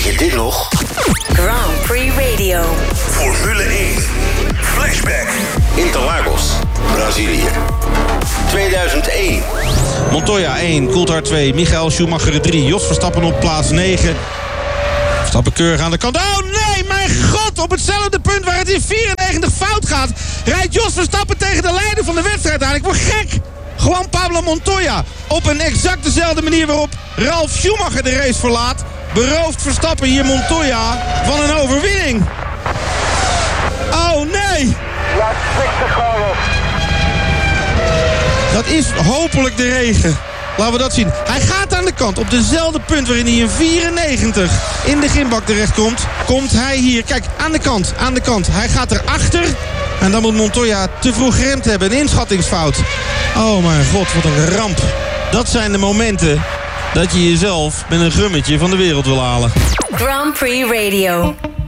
je dit nog? Grand Prix Radio. Formule 1. Flashback. Interlagos, Brazilië. 2001. Montoya 1, Coulthard 2, Michael Schumacher 3, Jos Verstappen op plaats 9. Verstappen keurig aan de kant. Oh nee, mijn god! Op hetzelfde punt waar het in 94 fout gaat, rijdt Jos Verstappen tegen de leider van de wedstrijd aan. Ik word gek! Juan Pablo Montoya. Op een exact dezelfde manier waarop Ralf Schumacher de race verlaat, berooft Verstappen hier Montoya van een overwinning. Oh nee! Dat is hopelijk de regen. Laten we dat zien. Hij gaat aan de kant. Op dezelfde punt waarin hij in 94 in de gymbak terechtkomt, komt hij hier. Kijk, aan de kant. Hij gaat erachter. En dan moet Montoya te vroeg geremd hebben. Een inschattingsfout. Oh mijn god, wat een ramp. Dat zijn de momenten dat je jezelf met een gummetje van de wereld wil halen. Grand Prix Radio.